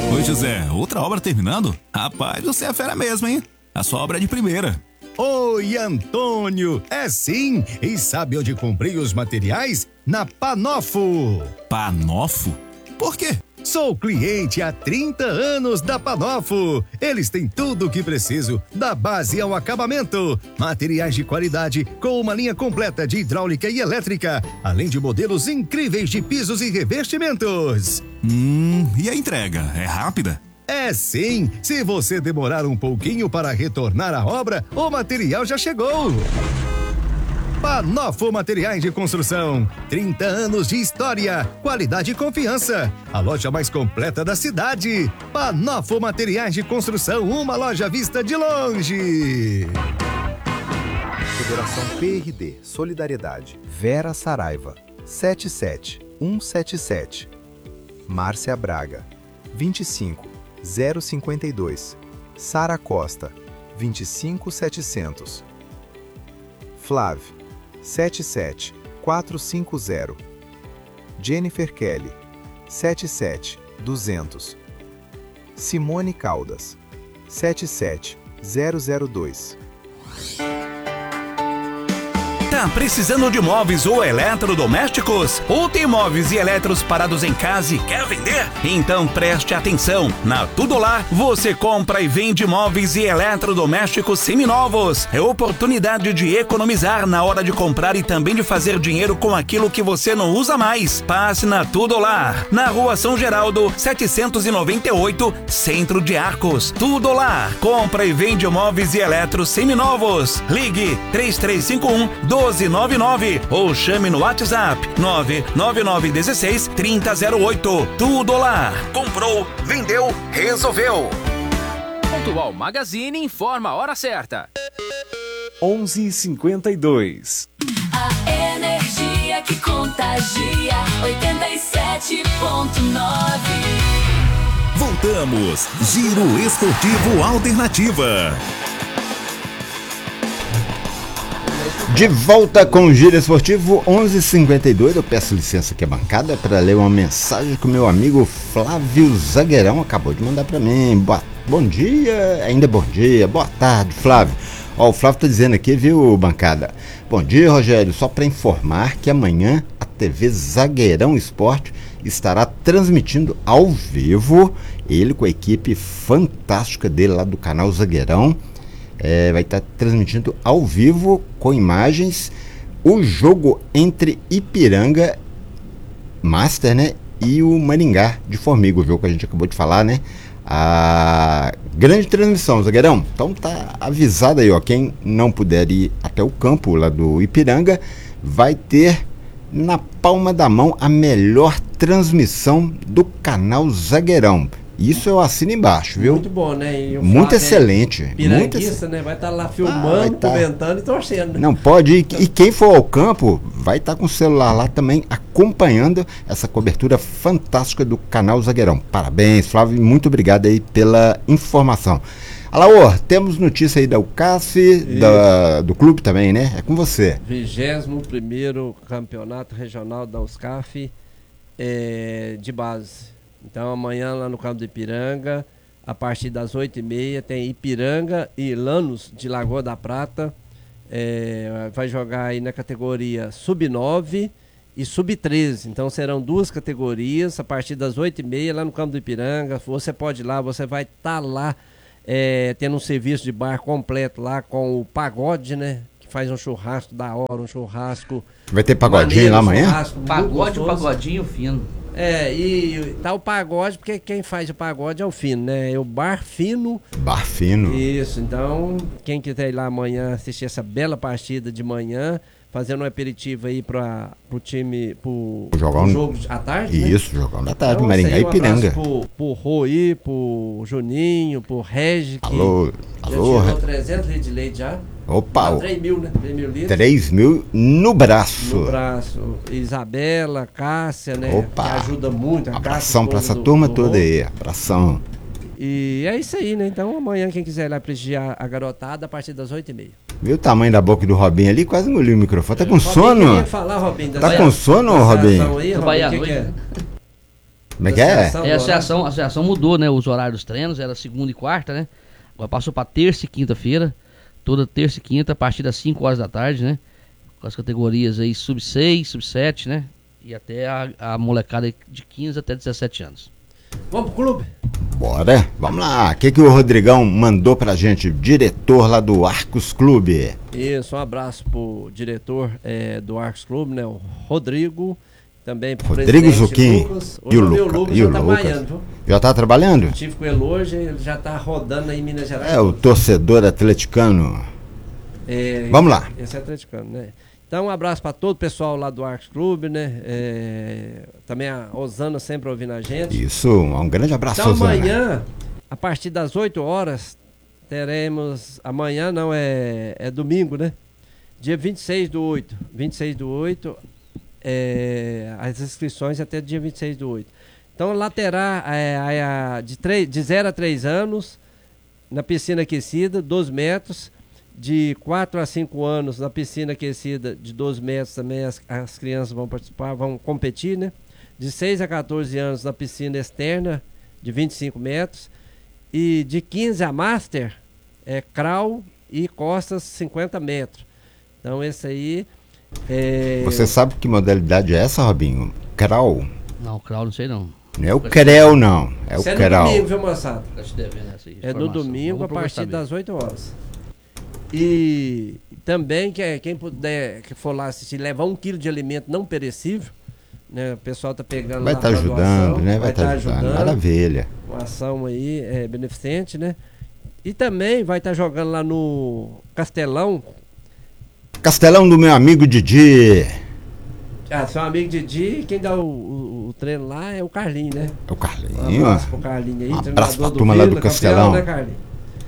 Oi, José, outra obra terminando? Rapaz, você é fera mesmo, hein? A sua obra é de primeira. Oi, Antônio! É sim! E sabe onde comprei os materiais? Na Panofo! Panofo? Por quê? Sou cliente há 30 anos da Panofo. Eles têm tudo o que preciso, da base ao acabamento. Materiais de qualidade com uma linha completa de hidráulica e elétrica, além de modelos incríveis de pisos e revestimentos. E a entrega? É rápida? É sim! Se você demorar um pouquinho para retornar à obra, o material já chegou! Panofo Materiais de Construção, 30 anos de história, qualidade e confiança. A loja mais completa da cidade. Panofo Materiais de Construção, uma loja vista de longe. Federação PRD, Solidariedade, Vera Saraiva, 77177. Márcia Braga, 25052. Sara Costa, 25700. Flávio, 77450. Jennifer Kelly, 77200. Simone Caldas, 77002. Tá precisando de móveis ou eletrodomésticos? Ou tem móveis e eletros parados em casa e quer vender? Então preste atenção! Na Tudo Lá, você compra e vende móveis e eletrodomésticos seminovos. É oportunidade de economizar na hora de comprar e também de fazer dinheiro com aquilo que você não usa mais. Passe na Tudo Lá, na Rua São Geraldo, 798, Centro de Arcos. Tudo Lá, compra e vende móveis e eletros seminovos. Ligue 3351-1299 ou chame no WhatsApp 99916-3008. Tudo Lá. Comprou, vendeu, resolveu. Pontual Magazine informa a hora certa. 11h52. A energia que contagia. 87.9. Voltamos. Giro Esportivo Alternativa. De volta com o Giro Esportivo 11h52. Eu peço licença aqui à bancada para ler uma mensagem que o meu amigo Flávio Zagueirão acabou de mandar para mim. Bom dia, ainda bom dia, boa tarde, Flávio. Ó, o Flávio tá dizendo aqui, viu, bancada? Bom dia, Rogério. Só para informar que amanhã a TV Zagueirão Esporte estará transmitindo ao vivo, ele com a equipe fantástica dele lá do canal Zagueirão. Vai estar transmitindo ao vivo, com imagens, o jogo entre Ipiranga Master, né, e o Maringá de Formiga, o jogo que a gente acabou de falar, né? A grande transmissão, Zagueirão. Então tá avisado aí, ó, quem não puder ir até o campo lá do Ipiranga, vai ter na palma da mão a melhor transmissão do canal Zagueirão. Isso eu assino embaixo, viu? Muito bom, né? E muito excelente. Piranguista, né? Vai estar lá filmando, comentando e torcendo. Né? Não, pode ir. E quem for ao campo vai estar com o celular lá também acompanhando essa cobertura fantástica do canal Zagueirão. Parabéns, Flávio, muito obrigado aí pela informação. Alaor, temos notícia aí da UCAF, do clube também, né? É com você. 21º Campeonato Regional da UCAF de base. Então amanhã lá no campo do Ipiranga, a partir das 8h30, tem Ipiranga e Lanos de Lagoa da Prata. Vai jogar aí na categoria Sub-9 e Sub-13. Então serão duas categorias, a partir das 8h30 lá no campo do Ipiranga. Você pode ir lá, você vai estar lá tendo um serviço de bar completo lá com o Pagode, né? Que faz um churrasco da hora, um churrasco... Vai ter pagodinho lá amanhã? Pagode, pagodinho fino. E tá o pagode, porque quem faz o pagode é o fino, né? É o Bar Fino. Bar Fino. Isso, então, quem quiser ir lá amanhã assistir essa bela partida de manhã, fazendo um aperitivo aí pro time, pro jogo à tarde, isso, né? Jogão da tarde, então, Maringá e Ipiranga. Pro Rui, pro Juninho, pro Regi. Alô. Já tirou 300 litros de leite já. Opa! 3 mil, né? 3 mil litros. 3 mil no braço. No braço. Isabela, Cássia, né? Opa! Que ajuda muito. Abração pra essa turma toda aí. Abração. E é isso aí, né? Então amanhã quem quiser ir lá prestigiar a garotada a partir das 8h30. Viu o tamanho da boca do Robinho ali? Quase engoliu o microfone. Tá com sono? Falar, Robinho, tá com sono, Robinho? Aí, Robinho, que é? Como é que é? A associação mudou, né? Os horários dos treinos, era segunda e quarta, né? Agora passou pra terça e quinta-feira. Toda terça e quinta, a partir das 5 horas da tarde, né? Com as categorias aí sub-6, sub-7, né? E até a molecada de 15 até 17 anos. Vamos pro clube? Bora, vamos lá. O que o Rodrigão mandou pra gente, diretor lá do Arcos Clube? Isso, um abraço pro diretor do Arcos Clube, né? O Rodrigo. Também pro Rodrigo Zucchini e o Lucas já tá baiano, viu? Já tá trabalhando? Tive com ele hoje, ele já tá rodando aí em Minas Gerais. É o torcedor atleticano. Vamos lá. Esse é atleticano, né? Então um abraço para todo o pessoal lá do Arcos Clube, né? Também a Osana sempre ouvindo a gente. Isso, um grande abraço, então, Osana. Amanhã, a partir das 8 horas, teremos... Amanhã não, é domingo, né? Dia 26/8. 26/8... as inscrições até dia 26/8. Então lá terá de 0 a 3 anos na piscina aquecida, 12 metros. De 4 a 5 anos na piscina aquecida de 12 metros também as crianças vão participar, vão competir, né? De 6 a 14 anos na piscina externa de 25 metros. E de 15 a Master crawl e costas 50 metros. Então esse aí... Você sabe que modalidade é essa, Robinho? Crawl? Não, crawl não sei não. Não é o creu, não. É o crawl. É no domingo, viu, moçada? É no domingo, a partir das 8 horas. E também, quem puder, que for lá assistir, levar 1 quilo de alimento não perecível, né? O pessoal tá pegando vai lá estar ajudando, né? Vai estar ajudando. Maravilha. Uma ação aí beneficente, né? E também vai estar jogando lá no Castelão do meu amigo Didi. Seu amigo Didi, quem dá o treino lá é o Carlinho, né? É o Carlinho. Um abraço pro Carlinho aí, um abraço pra turma lá do Castelão. Né, Carlinho?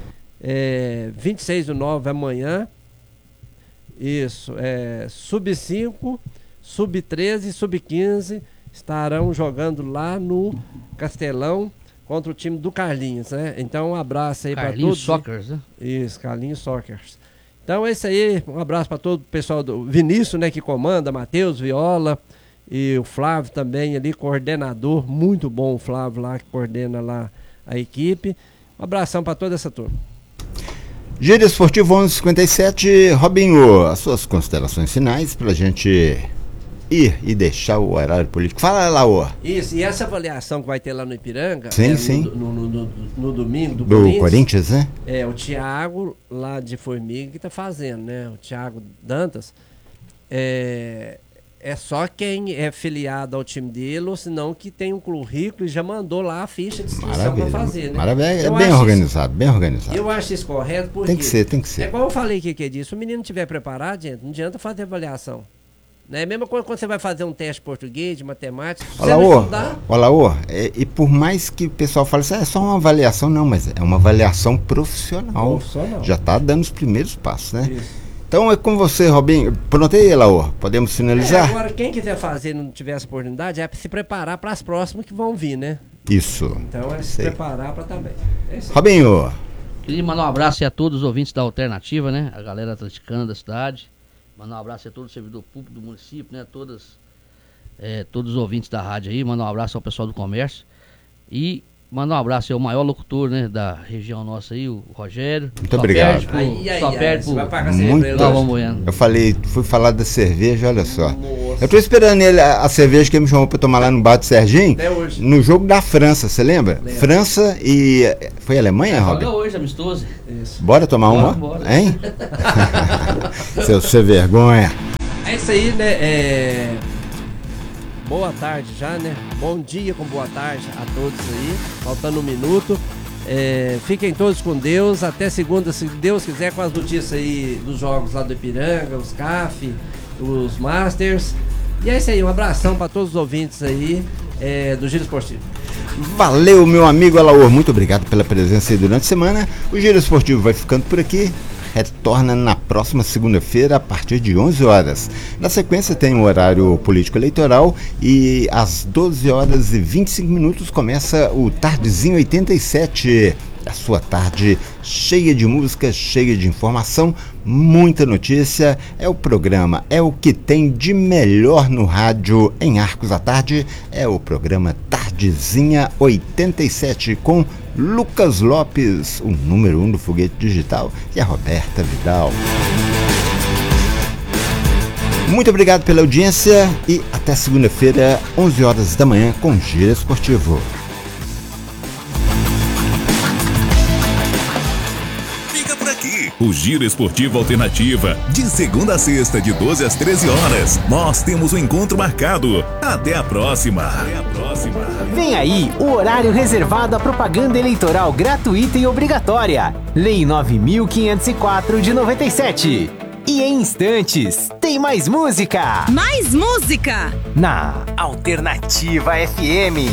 26/9 amanhã. Isso, sub-5, sub-13 e sub-15 estarão jogando lá no Castelão contra o time do Carlinhos, né? Então um abraço aí para todos. Carlinhos Soccers, né? Isso, Carlinhos Soccers. Então é isso aí, um abraço para todo o pessoal do Vinícius, né, que comanda, Matheus, Viola e o Flávio também ali, coordenador, muito bom o Flávio lá, que coordena lá a equipe. Um abração para toda essa turma. Giro Esportivo 11:57, Robinho, as suas considerações finais pra gente ir e deixar o horário político. Fala lá, ô. Isso, e essa avaliação que vai ter lá no Ipiranga, sim. No domingo do Corinthians, né? O Thiago lá de Formiga que tá fazendo, né? O Thiago Dantas. É só quem é filiado ao time dele, ou senão que tem um currículo e já mandou lá a ficha de inscrição para fazer, né? Maravilha, é bem organizado, bem organizado. Eu acho isso correto porque... Tem que ser. É igual eu falei que é disso, se o menino não estiver preparado, gente, não adianta fazer avaliação. Né? Mesmo quando você vai fazer um teste de português, de matemática, olha lá, e por mais que o pessoal fale assim, é só uma avaliação, não, mas é uma avaliação profissional. Já está dando os primeiros passos, né? Isso. Então é com você, Robinho. Pronto aí, Laô. Podemos finalizar? Agora, quem quiser fazer e não tiver essa oportunidade, é para se preparar para as próximas que vão vir, né? Isso. Então é se preparar para também. Robinho. Queria mandar um abraço a todos os ouvintes da Alternativa, né? A galera atleticana da cidade. Mandar um abraço a todo o servidor público do município, né? Todos os ouvintes da rádio aí. Mandar um abraço ao pessoal do comércio. E mandar um abraço ao maior locutor, né, da região nossa aí, o Rogério. Muito obrigado. Só perde pro Bueno. Eu fui falar da cerveja, olha só. Nossa. Eu tô esperando ele, a cerveja que ele me chamou pra tomar lá no bar do Serginho, no jogo da França, você lembra? França e... Foi Alemanha, Rob? Joga hoje, amistoso. Isso. Bora tomar uma? Bora. Hein? Seu vergonha. É isso aí, né? Boa tarde já, né? Bom dia com boa tarde a todos aí. Faltando um minuto. Fiquem todos com Deus. Até segunda, se Deus quiser, com as notícias aí dos jogos lá do Ipiranga, os CAF, os Masters. E é isso aí, um abração para todos os ouvintes aí do Giro Esportivo. Valeu, meu amigo Alaor. Muito obrigado pela presença aí durante a semana. O Giro Esportivo vai ficando por aqui. Retorna na próxima segunda-feira a partir de 11 horas. Na sequência tem o horário político eleitoral e às 12 horas e 25 minutos começa o Tardezinho 87. A sua tarde cheia de música, cheia de informação, muita notícia. É o programa, é o que tem de melhor no rádio em Arcos à Tarde. É o programa Tarde Tardezinha 87 com Lucas Lopes, o número 1 do Foguete Digital, e a Roberta Vidal. Muito obrigado pela audiência e até segunda-feira, 11 horas da manhã, com Giro Esportivo. O Giro Esportivo Alternativa, de segunda a sexta, de 12 às 13 horas. Nós temos um encontro marcado. Até a próxima. Vem aí o horário reservado à propaganda eleitoral gratuita e obrigatória. Lei 9.504 de 97. E em instantes, tem mais música. Mais música! Na Alternativa FM.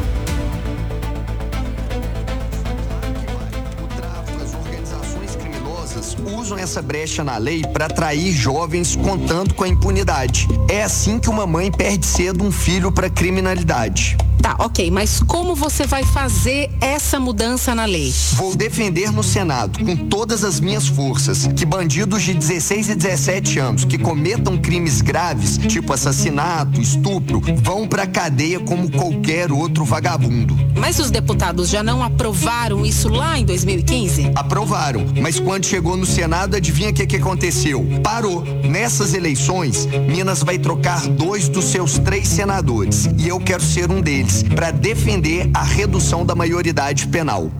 Usam essa brecha na lei para atrair jovens contando com a impunidade. É assim que uma mãe perde cedo um filho para criminalidade. Tá, ok, mas como você vai fazer essa mudança na lei? Vou defender no Senado, com todas as minhas forças, que bandidos de 16 e 17 anos que cometam crimes graves, tipo assassinato, estupro, vão pra cadeia como qualquer outro vagabundo. Mas os deputados já não aprovaram isso lá em 2015? Aprovaram, mas quando chegou no Senado, adivinha o que aconteceu? Parou. Nessas eleições, Minas vai trocar 2 dos seus 3 senadores, e eu quero ser um deles, para defender a redução da maioridade penal.